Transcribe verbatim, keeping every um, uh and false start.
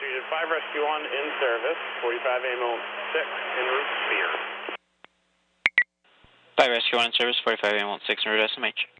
Unit five, Rescue one in service, forty-five ambulance six, en route Spear. five Rescue one in service, forty-five ambulance six, en route S M H.